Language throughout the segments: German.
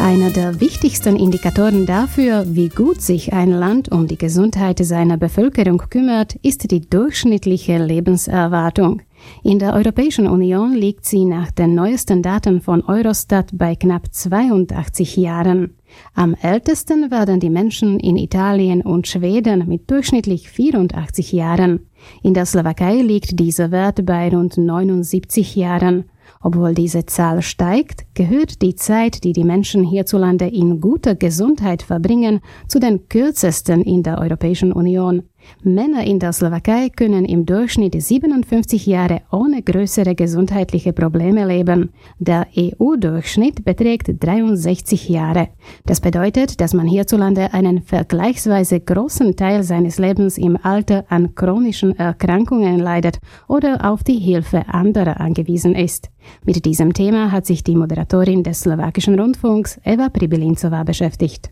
Einer der wichtigsten Indikatoren dafür, wie gut sich ein Land um die Gesundheit seiner Bevölkerung kümmert, ist die durchschnittliche Lebenserwartung. In der Europäischen Union liegt sie nach den neuesten Daten von Eurostat bei knapp 82 Jahren. Am ältesten werden die Menschen in Italien und Schweden mit durchschnittlich 84 Jahren. In der Slowakei liegt dieser Wert bei rund 79 Jahren. Obwohl diese Zahl steigt, gehört die Zeit, die die Menschen hierzulande in guter Gesundheit verbringen, zu den kürzesten in der Europäischen Union. Männer in der Slowakei können im Durchschnitt 57 Jahre ohne größere gesundheitliche Probleme leben. Der EU-Durchschnitt beträgt 63 Jahre. Das bedeutet, dass man hierzulande einen vergleichsweise großen Teil seines Lebens im Alter an chronischen Erkrankungen leidet oder auf die Hilfe anderer angewiesen ist. Mit diesem Thema hat sich die Moderatorin des slowakischen Rundfunks Eva Pribilincová beschäftigt.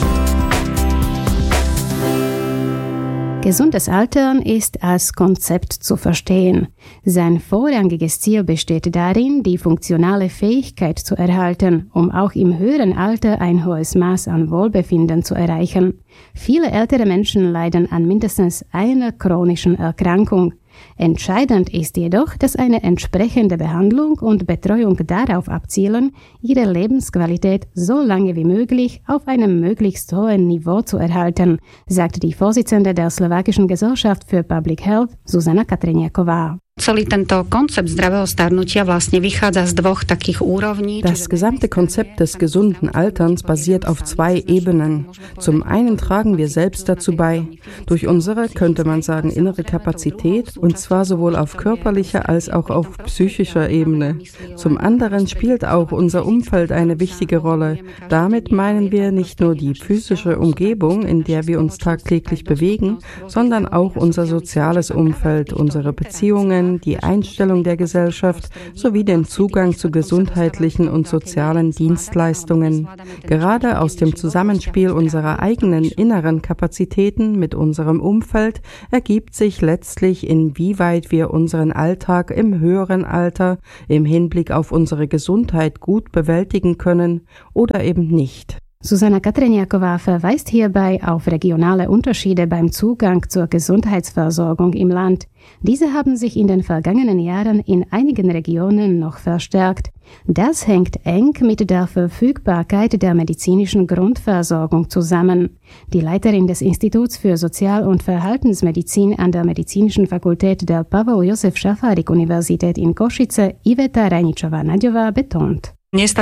Gesundes Altern ist als Konzept zu verstehen. Sein vorrangiges Ziel besteht darin, die funktionale Fähigkeit zu erhalten, um auch im höheren Alter ein hohes Maß an Wohlbefinden zu erreichen. Viele ältere Menschen leiden an mindestens einer chronischen Erkrankung. Entscheidend ist jedoch, dass eine entsprechende Behandlung und Betreuung darauf abzielen, ihre Lebensqualität so lange wie möglich auf einem möglichst hohen Niveau zu erhalten, sagt die Vorsitzende der Slowakischen Gesellschaft für Public Health, Zuzana Katreniaková. Celý tento koncept zdravého starnutia vlastne vychádza z dvoch takých úrovní. Das gesamte Konzept des gesunden Alterns basiert auf zwei Ebenen. Zum einen tragen wir selbst dazu bei, durch unsere, könnte man sagen, innere Kapazität, und zwar sowohl auf körperlicher als auch auf psychischer Ebene. Zum anderen spielt auch unser Umfeld eine wichtige Rolle. Damit meinen wir nicht nur die physische Umgebung, in der wir uns tagtäglich bewegen, sondern auch unser soziales Umfeld, unsere Beziehungen, die Einstellung der Gesellschaft sowie den Zugang zu gesundheitlichen und sozialen Dienstleistungen. Gerade aus dem Zusammenspiel unserer eigenen inneren Kapazitäten mit unserem Umfeld ergibt sich letztlich, inwieweit wir unseren Alltag im höheren Alter im Hinblick auf unsere Gesundheit gut bewältigen können oder eben nicht. Zuzana Katreniaková verweist hierbei auf regionale Unterschiede beim Zugang zur Gesundheitsversorgung im Land. Diese haben sich in den vergangenen Jahren in einigen Regionen noch verstärkt. Das hängt eng mit der Verfügbarkeit der medizinischen Grundversorgung zusammen. Die Leiterin des Instituts für Sozial- und Verhaltensmedizin an der Medizinischen Fakultät der Pavol Jozef Šafárik-Universität in Košice, Iveta Rajničová-Naďová, betont. Es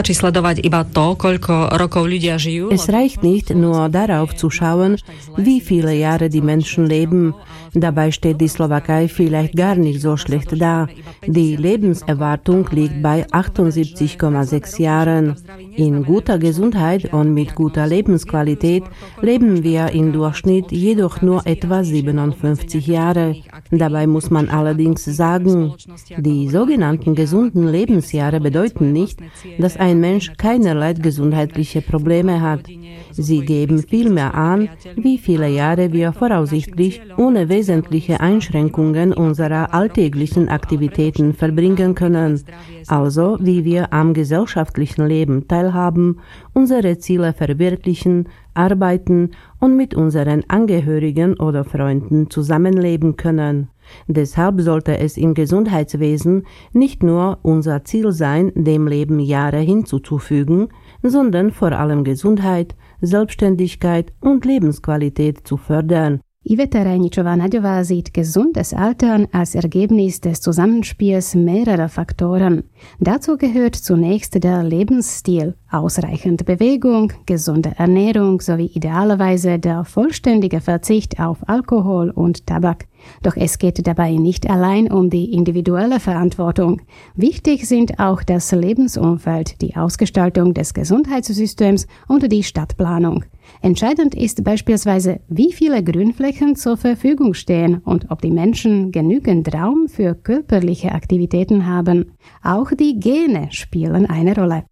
reicht nicht, nur darauf zu schauen, wie viele Jahre die Menschen leben. Dabei steht die Slowakei vielleicht gar nicht so schlecht da. Die Lebenserwartung liegt bei 78,6 Jahren. In guter Gesundheit und mit guter Lebensqualität leben wir im Durchschnitt jedoch nur etwa 57 Jahre. Dabei muss man allerdings sagen, die sogenannten gesunden Lebensjahre bedeuten nicht, dass ein Mensch keinerlei gesundheitliche Probleme hat. Sie geben vielmehr an, wie viele Jahre wir voraussichtlich ohne wesentliche Einschränkungen unserer alltäglichen Aktivitäten verbringen können, also wie wir am gesellschaftlichen Leben teilhaben, unsere Ziele verwirklichen, arbeiten und mit unseren Angehörigen oder Freunden zusammenleben können. Deshalb sollte es im Gesundheitswesen nicht nur unser Ziel sein, dem Leben Jahre hinzuzufügen, sondern vor allem Gesundheit, Selbstständigkeit und Lebensqualität zu fördern. Iveta Rajničová-Naďová sieht gesundes Altern als Ergebnis des Zusammenspiels mehrerer Faktoren. Dazu gehört zunächst der Lebensstil, ausreichend Bewegung, gesunde Ernährung sowie idealerweise der vollständige Verzicht auf Alkohol und Tabak. Doch es geht dabei nicht allein um die individuelle Verantwortung. Wichtig sind auch das Lebensumfeld, die Ausgestaltung des Gesundheitssystems und die Stadtplanung. Entscheidend ist beispielsweise, wie viele Grünflächen zur Verfügung stehen und ob die Menschen genügend Raum für körperliche Aktivitäten haben. Auch die Gene spielen eine Rolle.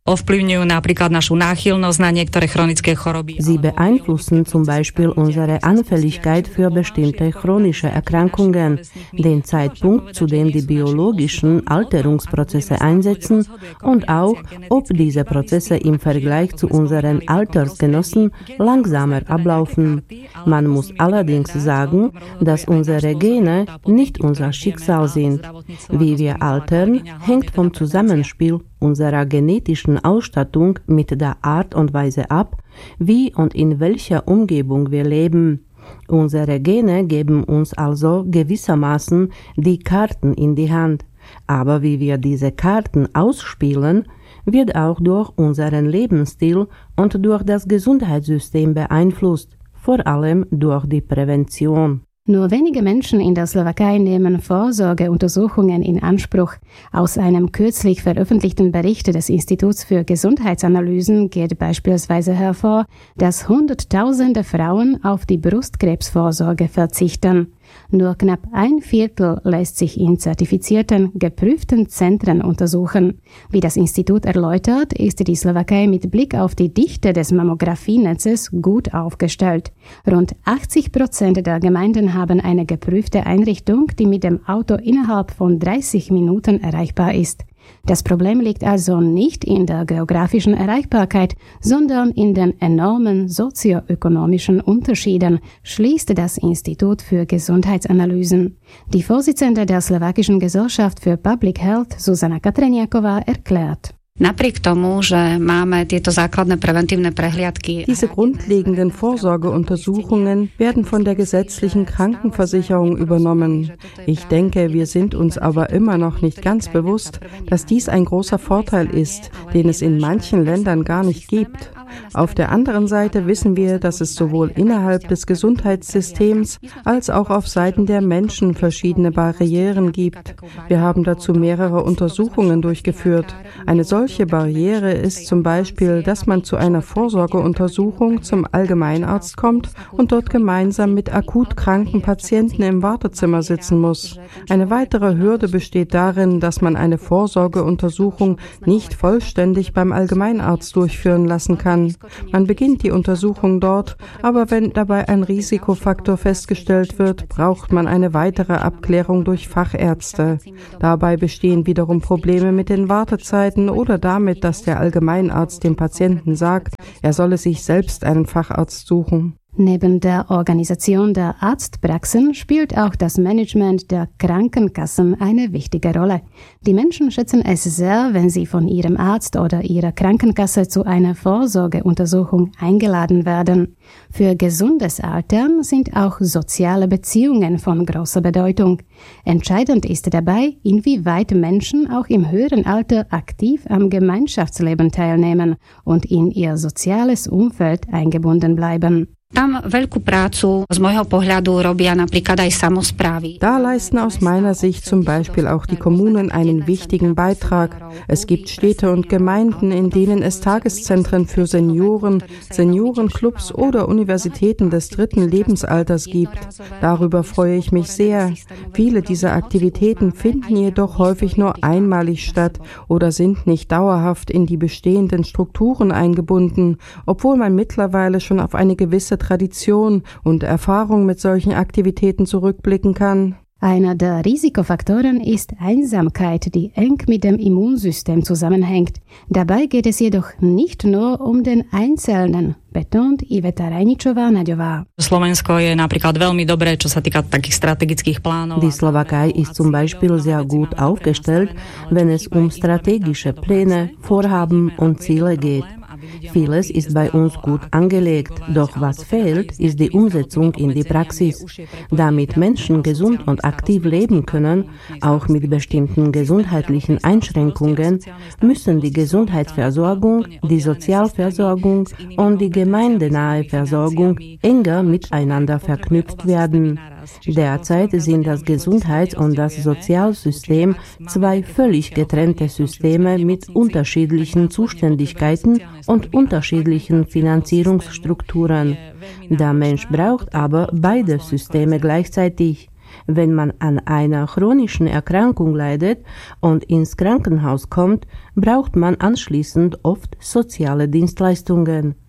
Sie beeinflussen zum Beispiel unsere Anfälligkeit für bestimmte chronische Erkrankungen. Erkrankungen, den Zeitpunkt, zu dem die biologischen Alterungsprozesse einsetzen und auch, ob diese Prozesse im Vergleich zu unseren Altersgenossen langsamer ablaufen. Man muss allerdings sagen, dass unsere Gene nicht unser Schicksal sind. Wie wir altern, hängt vom Zusammenspiel unserer genetischen Ausstattung mit der Art und Weise ab, wie und in welcher Umgebung wir leben. Unsere Gene geben uns also gewissermaßen die Karten in die Hand. Aber wie wir diese Karten ausspielen, wird auch durch unseren Lebensstil und durch das Gesundheitssystem beeinflusst, vor allem durch die Prävention. Nur wenige Menschen in der Slowakei nehmen Vorsorgeuntersuchungen in Anspruch. Aus einem kürzlich veröffentlichten Bericht des Instituts für Gesundheitsanalysen geht beispielsweise hervor, dass Hunderttausende Frauen auf die Brustkrebsvorsorge verzichten. Nur knapp 1/4 lässt sich in zertifizierten, geprüften Zentren untersuchen. Wie das Institut erläutert, ist die Slowakei mit Blick auf die Dichte des Mammographienetzes gut aufgestellt. Rund 80% der Gemeinden haben eine geprüfte Einrichtung, die mit dem Auto innerhalb von 30 Minuten erreichbar ist. Das Problem liegt also nicht in der geografischen Erreichbarkeit, sondern in den enormen sozioökonomischen Unterschieden, schließt das Institut für Gesundheitsanalysen. Die Vorsitzende der slowakischen Gesellschaft für Public Health, Zuzana Katreniaková, erklärt. Napriek tomu, že máme tieto základné preventívne prehliadky. Diese grundlegenden Vorsorgeuntersuchungen werden von der gesetzlichen Krankenversicherung übernommen. Ich denke, wir sind uns aber immer noch nicht ganz bewusst, dass dies ein großer Vorteil ist, den es in manchen Ländern gar nicht gibt. Auf der anderen Seite wissen wir, dass es sowohl innerhalb des Gesundheitssystems als auch auf Seiten der Menschen verschiedene Barrieren gibt. Wir haben dazu mehrere Untersuchungen durchgeführt. Eine solche Barriere ist zum Beispiel, dass man zu einer Vorsorgeuntersuchung zum Allgemeinarzt kommt und dort gemeinsam mit akut kranken Patienten im Wartezimmer sitzen muss. Eine weitere Hürde besteht darin, dass man eine Vorsorgeuntersuchung nicht vollständig beim Allgemeinarzt durchführen lassen kann. Man beginnt die Untersuchung dort, aber wenn dabei ein Risikofaktor festgestellt wird, braucht man eine weitere Abklärung durch Fachärzte. Dabei bestehen wiederum Probleme mit den Wartezeiten oder damit, dass der Allgemeinarzt dem Patienten sagt, er solle sich selbst einen Facharzt suchen. Neben der Organisation der Arztpraxen spielt auch das Management der Krankenkassen eine wichtige Rolle. Die Menschen schätzen es sehr, wenn sie von ihrem Arzt oder ihrer Krankenkasse zu einer Vorsorgeuntersuchung eingeladen werden. Für gesundes Altern sind auch soziale Beziehungen von großer Bedeutung. Entscheidend ist dabei, inwieweit Menschen auch im höheren Alter aktiv am Gemeinschaftsleben teilnehmen und in ihr soziales Umfeld eingebunden bleiben. Tam veľkú prácu z môjho pohľadu robia napríklad aj samosprávy. Da leisten aus meiner Sicht zum Beispiel auch die Kommunen einen wichtigen Beitrag. Es gibt Städte und Gemeinden, in denen es Tageszentren für Senioren, Seniorenclubs oder Universitäten des 3. Lebensalters gibt. Darüber freue ich mich sehr. Viele dieser Aktivitäten finden jedoch häufig nur einmalig statt oder sind nicht dauerhaft in die bestehenden Strukturen eingebunden, obwohl man mittlerweile schon auf eine gewisse Tradition und Erfahrung mit solchen Aktivitäten zurückblicken kann. Einer der Risikofaktoren ist Einsamkeit, die eng mit dem Immunsystem zusammenhängt. Dabei geht es jedoch nicht nur um den Einzelnen, betont Iveta Rajničová-Naďová. Die Slowakei ist zum Beispiel sehr gut aufgestellt, wenn es um strategische Pläne, Vorhaben und Ziele geht. Vieles ist bei uns gut angelegt, doch was fehlt, ist die Umsetzung in die Praxis. Damit Menschen gesund und aktiv leben können, auch mit bestimmten gesundheitlichen Einschränkungen, müssen die Gesundheitsversorgung, die Sozialversorgung und die gemeindenahe Versorgung enger miteinander verknüpft werden. Derzeit sind das Gesundheits- und das Sozialsystem zwei völlig getrennte Systeme mit unterschiedlichen Zuständigkeiten und unterschiedlichen Finanzierungsstrukturen. Der Mensch braucht aber beide Systeme gleichzeitig. Wenn man an einer chronischen Erkrankung leidet und ins Krankenhaus kommt, braucht man anschließend oft soziale Dienstleistungen.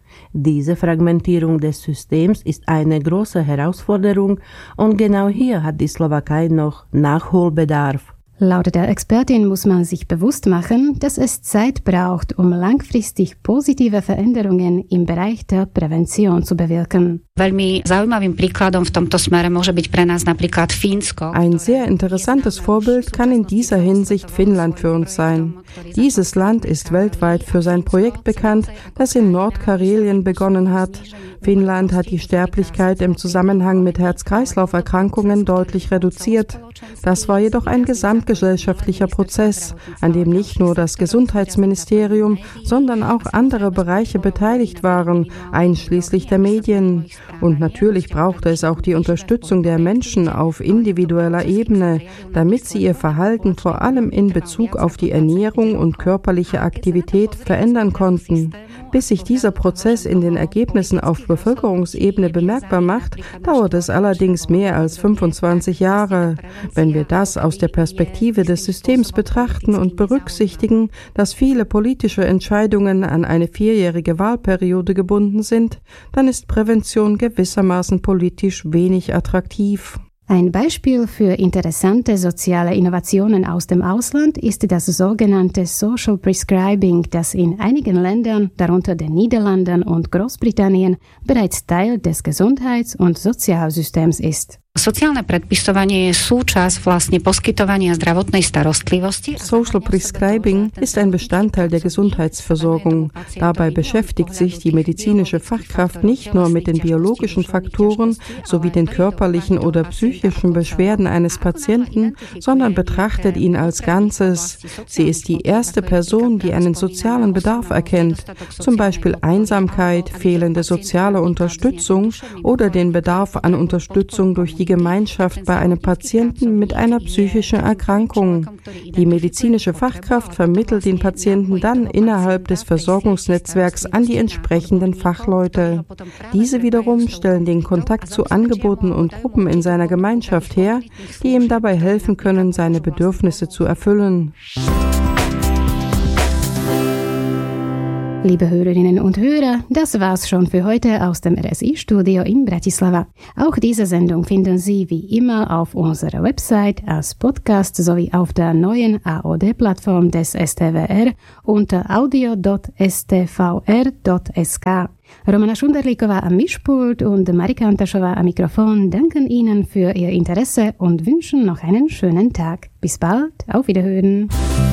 Diese Fragmentierung des Systems ist eine große Herausforderung und genau hier hat die Slowakei noch Nachholbedarf. Laut der Expertin muss man sich bewusst machen, dass es Zeit braucht, um langfristig positive Veränderungen im Bereich der Prävention zu bewirken. Veľmi zaujímavým príkladom v tomto smere môže byť pre nás napríklad Fínsko. Ein sehr interessantes Vorbild kann in dieser Hinsicht Finnland für uns sein. Dieses Land ist weltweit für sein Projekt bekannt, das in Nordkarelien begonnen hat. Finnland hat die Sterblichkeit im Zusammenhang mit Herz-Kreislauf-Erkrankungen deutlich reduziert. Das war jedoch ein gesamtgesellschaftlicher Prozess, an dem nicht nur das Gesundheitsministerium, sondern auch andere Bereiche beteiligt waren, einschließlich der Medien. Und natürlich brauchte es auch die Unterstützung der Menschen auf individueller Ebene, damit sie ihr Verhalten vor allem in Bezug auf die Ernährung und körperliche Aktivität verändern konnten. Bis sich dieser Prozess in den Ergebnissen auf Bevölkerungsebene bemerkbar macht, dauert es allerdings mehr als 25 Jahre. Wenn wir das aus der Perspektive des Systems betrachten und berücksichtigen, dass viele politische Entscheidungen an eine 4-jährige Wahlperiode gebunden sind, dann ist Prävention gewissermaßen politisch wenig attraktiv. Ein Beispiel für interessante soziale Innovationen aus dem Ausland ist das sogenannte Social Prescribing, das in einigen Ländern, darunter den Niederlanden und Großbritannien, bereits Teil des Gesundheits- und Sozialsystems ist. Sociálne predpisovanie je súčasť vlastne poskytovania zdravotnej starostlivosti. Social Prescribing ist ein Bestandteil der Gesundheitsversorgung. Dabei beschäftigt sich die medizinische Fachkraft nicht nur mit den biologischen Faktoren sowie den körperlichen oder psychischen Beschwerden eines Patienten, sondern betrachtet ihn als Ganzes. Sie ist die erste Person, die einen sozialen Bedarf erkennt, zum Beispiel Einsamkeit, fehlende soziale Unterstützung oder den Bedarf an Unterstützung durch die Gemeinschaft bei einem Patienten mit einer psychischen Erkrankung. Die medizinische Fachkraft vermittelt den Patienten dann innerhalb des Versorgungsnetzwerks an die entsprechenden Fachleute. Diese wiederum stellen den Kontakt zu Angeboten und Gruppen in seiner Gemeinschaft her, die ihm dabei helfen können, seine Bedürfnisse zu erfüllen. Liebe Hörerinnen und Hörer, das war's schon für heute aus dem RSI-Studio in Bratislava. Auch diese Sendung finden Sie wie immer auf unserer Website als Podcast sowie auf der neuen AOD-Plattform des STWR unter audio.stvr.sk. Romana Šunderlíková am Mischpult und Marika Antašová am Mikrofon danken Ihnen für Ihr Interesse und wünschen noch einen schönen Tag. Bis bald, auf Wiederhören.